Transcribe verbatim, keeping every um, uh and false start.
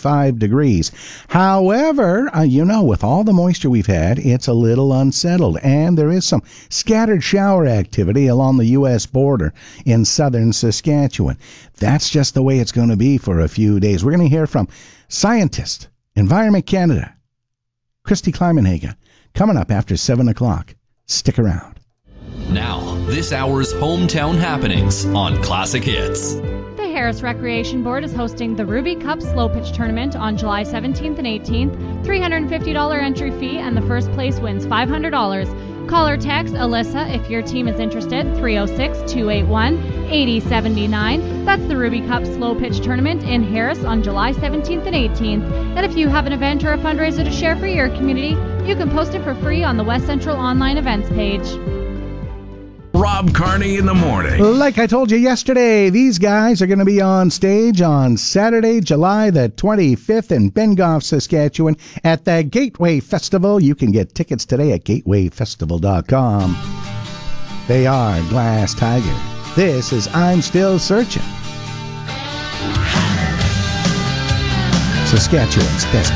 thirty-five degrees. However, uh, you know, with all the moisture we've had, it's a little unsettled, and there is some scattered shower activity along the U S border in southern Saskatchewan. That's just the way it's going to be for a few days. We're going to hear from scientist, Environment Canada, Christy Kleimenhagen, coming up after seven o'clock. Stick around. Now, this hour's hometown happenings on Classic Hits. The Harris Recreation Board is hosting the Ruby Cup Slow Pitch Tournament on July seventeenth and eighteenth. three hundred fifty dollars entry fee, and the first place wins five hundred dollars. Call or text Alyssa if your team is interested, three oh six, two eight one, eight oh seven nine. That's the Ruby Cup Slow Pitch Tournament in Harris on July seventeenth and eighteenth. And if you have an event or a fundraiser to share for your community, you can post it for free on the West Central Online Events page. Rob Carney in the morning. Like I told you yesterday, these guys are going to be on stage on Saturday, July the twenty-fifth in Bengoff, Saskatchewan at the Gateway Festival. You can get tickets today at gateway festival dot com. They are Glass Tiger. This is I'm Still Searching. Saskatchewan's best